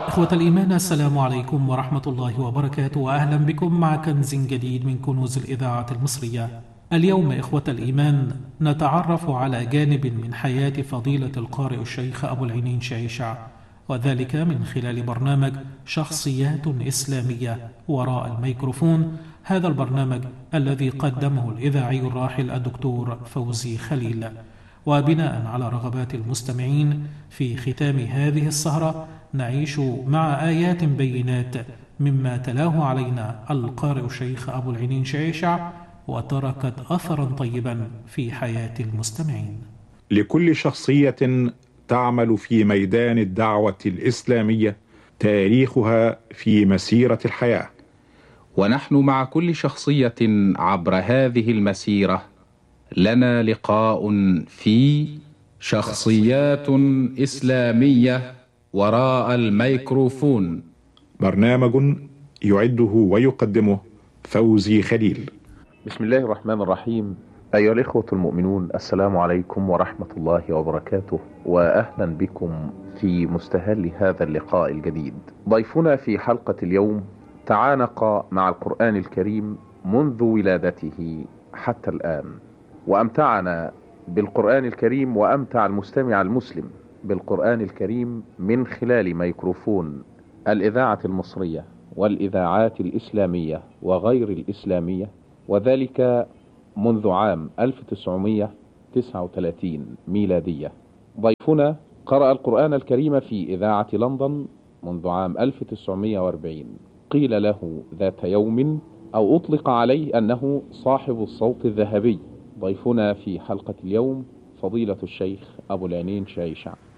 إخوة الإيمان، السلام عليكم ورحمة الله وبركاته، وأهلا بكم مع كنز جديد من كنوز الإذاعة المصرية. اليوم إخوة الإيمان نتعرف على جانب من حياة فضيلة القارئ الشيخ أبو العينين شعيشع، وذلك من خلال برنامج شخصيات إسلامية وراء الميكروفون. هذا البرنامج الذي قدمه الإذاعي الراحل الدكتور فوزي خليل. وبناء على رغبات المستمعين في ختام هذه السهرة نعيش مع آيات بينات مما تلاه علينا القارئ الشيخ أبو العينين شعيشع، وتركت أثرا طيبا في حياة المستمعين. لكل شخصية تعمل في ميدان الدعوة الإسلامية تاريخها في مسيرة الحياة، ونحن مع كل شخصية عبر هذه المسيرة لنا لقاء في شخصيات إسلامية وراء الميكروفون، برنامج يعده ويقدمه فوزي خليل. بسم الله الرحمن الرحيم. أيها الإخوة المؤمنون، السلام عليكم ورحمة الله وبركاته، وأهلا بكم في مستهل هذا اللقاء الجديد. ضيفنا في حلقة اليوم تعانق مع القرآن الكريم منذ ولادته حتى الآن، وأمتعنا بالقرآن الكريم وأمتع المستمع المسلم بالقرآن الكريم من خلال ميكروفون الإذاعة المصرية والإذاعات الإسلامية وغير الإسلامية، وذلك منذ عام 1939 ميلادية. ضيفنا قرأ القرآن الكريم في إذاعة لندن منذ عام 1940. قيل له ذات يوم أو أطلق عليه أنه صاحب الصوت الذهبي. ضيفنا في حلقة اليوم فضيلة الشيخ أبو العينين شعيشع.